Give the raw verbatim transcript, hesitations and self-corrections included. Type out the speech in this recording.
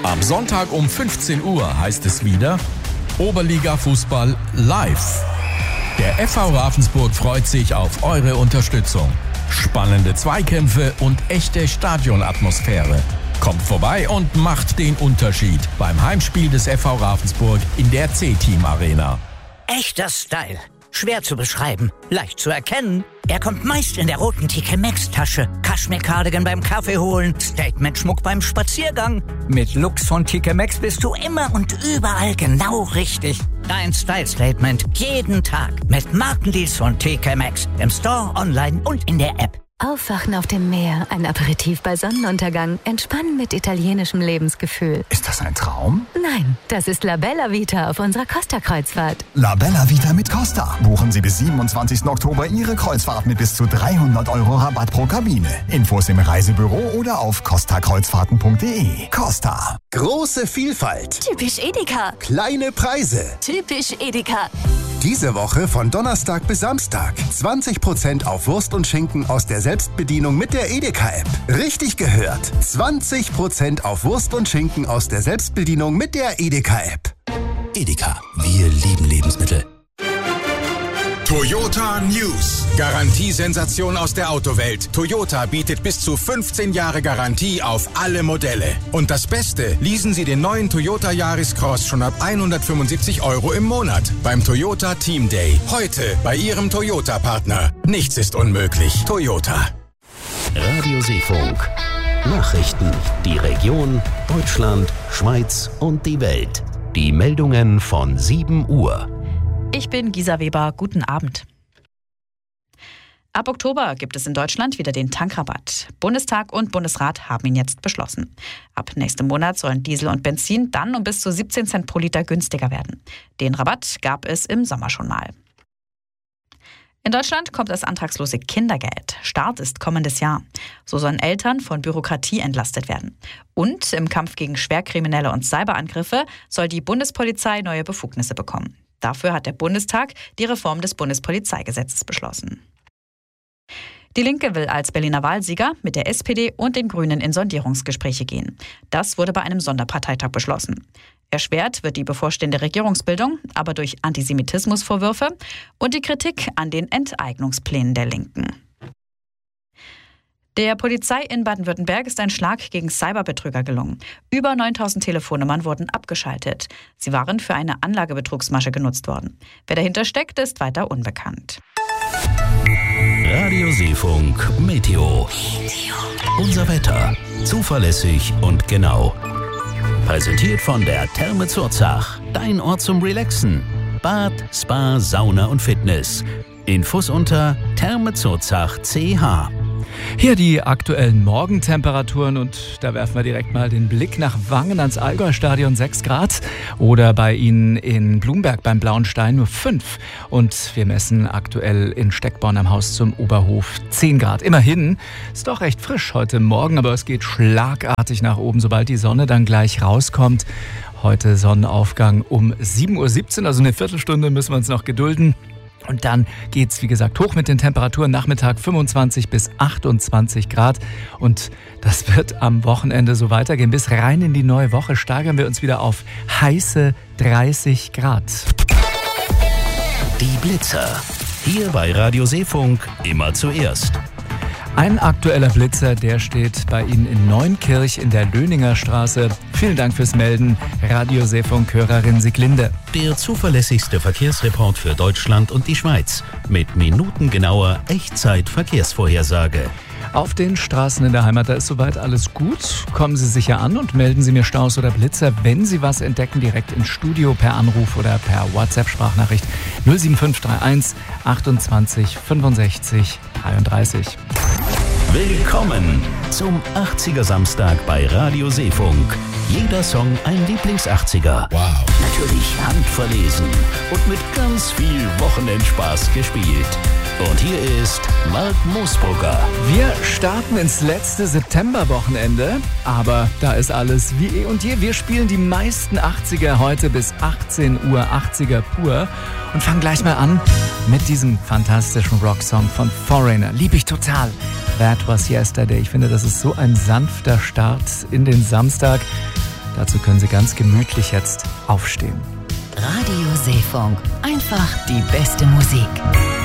Am Sonntag um fünfzehn Uhr heißt es wieder Oberliga-Fußball live. Der F V Ravensburg freut sich auf eure Unterstützung. Spannende Zweikämpfe und echte Stadionatmosphäre. Kommt vorbei und macht den Unterschied beim Heimspiel des F V Ravensburg in der C-Team Arena. Echter Style. Schwer zu beschreiben, leicht zu erkennen. Er kommt meist in der roten T K Maxx-Tasche. Kaschmir-Cardigan beim Kaffee holen, Statement-Schmuck beim Spaziergang. Mit Looks von T K Maxx bist du immer und überall genau richtig. Dein Style-Statement jeden Tag mit Markendeals von T K Maxx. Im Store, online und in der App. Aufwachen auf dem Meer, ein Aperitif bei Sonnenuntergang, entspannen mit italienischem Lebensgefühl. Ist das ein Traum? Nein, das ist La Bella Vita auf unserer Costa-Kreuzfahrt. La Bella Vita mit Costa. Buchen Sie bis siebenundzwanzigsten Oktober Ihre Kreuzfahrt mit bis zu dreihundert Euro Rabatt pro Kabine. Infos im Reisebüro oder auf costa kreuzfahrten punkt de. Costa. Große Vielfalt. Typisch Edeka. Kleine Preise. Typisch Edeka. Diese Woche von Donnerstag bis Samstag. zwanzig Prozent auf Wurst und Schinken aus der Selbstbedienung mit der Edeka-App. Richtig gehört. zwanzig Prozent auf Wurst und Schinken aus der Selbstbedienung mit der Edeka-App. Edeka. Wir lieben Lebensmittel. Toyota News. Garantiesensation aus der Autowelt. Toyota bietet bis zu fünfzehn Jahre Garantie auf alle Modelle. Und das Beste, leasen Sie den neuen Toyota Yaris Cross schon ab hundertfünfundsiebzig Euro im Monat beim Toyota Team Day. Heute bei Ihrem Toyota-Partner. Nichts ist unmöglich. Toyota. Radio Seefunk. Nachrichten. Die Region, Deutschland, Schweiz und die Welt. Die Meldungen von sieben Uhr. Ich bin Gisa Weber, guten Abend. Ab Oktober gibt es in Deutschland wieder den Tankrabatt. Bundestag und Bundesrat haben ihn jetzt beschlossen. Ab nächstem Monat sollen Diesel und Benzin dann um bis zu siebzehn Cent pro Liter günstiger werden. Den Rabatt gab es im Sommer schon mal. In Deutschland kommt das antragslose Kindergeld. Start ist kommendes Jahr. So sollen Eltern von Bürokratie entlastet werden. Und im Kampf gegen Schwerkriminelle und Cyberangriffe soll die Bundespolizei neue Befugnisse bekommen. Dafür hat der Bundestag die Reform des Bundespolizeigesetzes beschlossen. Die Linke will als Berliner Wahlsieger mit der S P D und den Grünen in Sondierungsgespräche gehen. Das wurde bei einem Sonderparteitag beschlossen. Erschwert wird die bevorstehende Regierungsbildung aber durch Antisemitismusvorwürfe und die Kritik an den Enteignungsplänen der Linken. Der Polizei in Baden-Württemberg ist ein Schlag gegen Cyberbetrüger gelungen. Über neuntausend Telefonnummern wurden abgeschaltet. Sie waren für eine Anlagebetrugsmasche genutzt worden. Wer dahinter steckt, ist weiter unbekannt. Radio Seefunk Meteo. Unser Wetter. Zuverlässig und genau. Präsentiert von der Therme Zurzach. Dein Ort zum Relaxen. Bad, Spa, Sauna und Fitness. Infos unter thermezurzach punkt c h. Hier die aktuellen Morgentemperaturen und da werfen wir direkt mal den Blick nach Wangen ans Allgäu-Stadion, sechs Grad. Oder bei Ihnen in Blumberg beim Blauen Stein nur fünf. Und wir messen aktuell in Steckborn am Haus zum Oberhof zehn Grad. Immerhin ist doch recht frisch heute Morgen, aber es geht schlagartig nach oben, sobald die Sonne dann gleich rauskommt. Heute Sonnenaufgang um sieben Uhr siebzehn, also eine Viertelstunde müssen wir uns noch gedulden. Und dann geht's, wie gesagt, hoch mit den Temperaturen. Nachmittag fünfundzwanzig bis achtundzwanzig Grad. Und das wird am Wochenende so weitergehen. Bis rein in die neue Woche steigern wir uns wieder auf heiße dreißig Grad. Die Blitzer. Hier bei Radio Seefunk immer zuerst. Ein aktueller Blitzer, der steht bei Ihnen in Neunkirch in der Löninger Straße. Vielen Dank fürs Melden, Radio Seefunk-Hörerin Sieglinde. Der zuverlässigste Verkehrsreport für Deutschland und die Schweiz mit minutengenauer Echtzeit-Verkehrsvorhersage. Auf den Straßen in der Heimat, da ist soweit alles gut. Kommen Sie sicher an und melden Sie mir Staus oder Blitzer, wenn Sie was entdecken, direkt ins Studio per Anruf oder per WhatsApp-Sprachnachricht null sieben fünf drei eins achtundzwanzig fünfundsechzig dreiunddreißig. Willkommen zum achtziger Samstag bei Radio Seefunk. Jeder Song ein Lieblings-achtziger. Wow. Natürlich handverlesen und mit ganz viel Wochenendspaß gespielt. Und hier ist Mark Moosbrugger. Wir starten ins letzte Septemberwochenende, aber da ist alles wie eh und je. Wir spielen die meisten achtziger heute bis achtzehn Uhr, achtziger pur. Und fangen gleich mal an mit diesem fantastischen Rocksong von Foreigner. Lieb ich total. That Was Yesterday. Ich finde, das ist so ein sanfter Start in den Samstag. Dazu können Sie ganz gemütlich jetzt aufstehen. Radio Seefunk. Einfach die beste Musik.